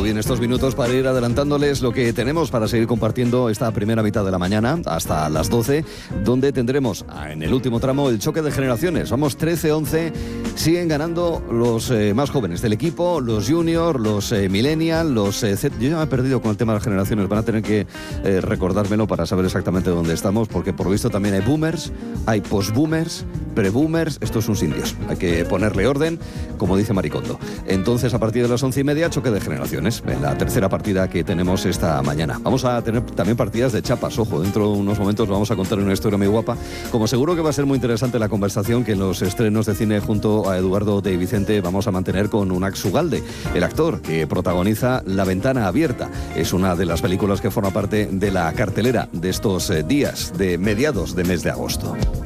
bien estos minutos para ir adelantándoles lo que tenemos para seguir compartiendo esta primera mitad de la mañana hasta las 12, donde tendremos en el último tramo el choque de generaciones. Vamos 13-11, siguen ganando los más jóvenes del equipo, los juniors, los millennials, los Z. Yo ya me he perdido con el tema de las generaciones, van a tener que recordármelo para saber exactamente dónde estamos, porque por lo visto también hay boomers, hay post-boomers, pre-boomers, esto es un sin Dios. Hay que ponerle orden, como dice Maricondo. Entonces, a partir de las 11:30, choque de generaciones, en la tercera partida que tenemos esta mañana. Vamos a tener también partidas de chapas, ojo, dentro de unos momentos vamos a contar una historia muy guapa, como seguro que va a ser muy interesante la conversación que en los estrenos de cine junto a Eduardo de Vicente vamos a mantener con Unax Ugalde, el actor que protagoniza La ventana abierta. Es una de las películas que forma parte de la cartelera de estos días de mediados de mes de agosto.